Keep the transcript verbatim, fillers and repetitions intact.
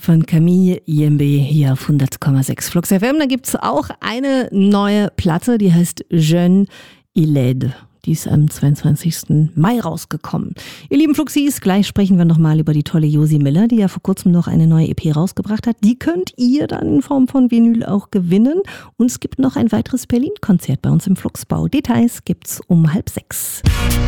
von Camille Yembe hier auf hundert Komma sechs Flux F M. Da gibt es auch eine neue Platte, die heißt Jeune et laide. Die ist am zweiundzwanzigsten Mai rausgekommen. Ihr lieben Fluxis, gleich sprechen wir nochmal über die tolle Josi Miller, die ja vor kurzem noch eine neue E P rausgebracht hat. Die könnt ihr dann in Form von Vinyl auch gewinnen. Und es gibt noch ein weiteres Berlin-Konzert bei uns im Fluxbau. Details gibt's um halb sechs.